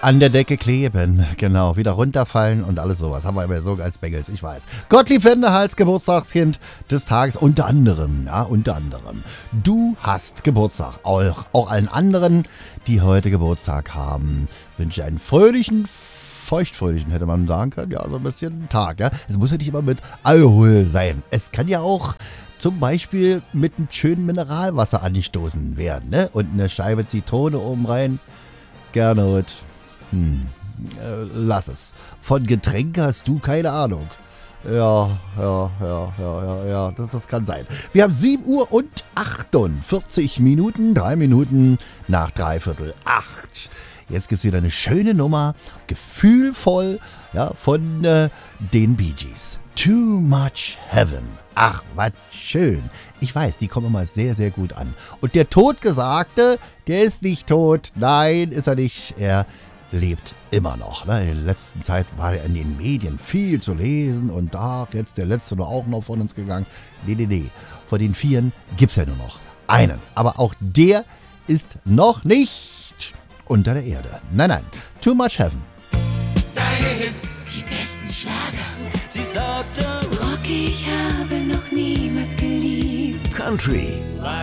An der Decke kleben, genau, wieder runterfallen und alles sowas. Haben wir immer so als Bengels, ich weiß. Gottlieb Wendehals, Geburtstagskind des Tages, unter anderem. Du hast Geburtstag. Auch allen anderen, die heute Geburtstag haben, wünsche ich einen fröhlichen, feuchtfröhlichen, hätte man sagen können. Ja, so ein bisschen Tag, ja. Es muss ja nicht immer mit Alkohol sein. Es kann ja auch zum Beispiel mit einem schönen Mineralwasser angestoßen werden, ne? Und eine Scheibe Zitrone oben rein. Gernot. Lass es. Von Getränk hast du keine Ahnung. Ja, das kann sein. Wir haben 7 Uhr und 48 Minuten, 3 Minuten nach 7:45. Jetzt gibt es wieder eine schöne Nummer, gefühlvoll, ja, von den Bee Gees. Too Much Heaven. Ach, was schön. Ich weiß, die kommen immer sehr, sehr gut an. Und der Totgesagte, der ist nicht tot. Nein, ist er nicht. Er lebt immer noch. Ne? In der letzten Zeit war er in den Medien viel zu lesen und da jetzt der letzte nur auch noch von uns gegangen. Nee. Von den 4 gibt es ja nur noch einen. Aber auch der ist noch nicht unter der Erde. Nein. Too Much Heaven. Deine Hits, die besten Schlager. Sie sagte, Rocky, ich habe noch niemals geliebt. Country.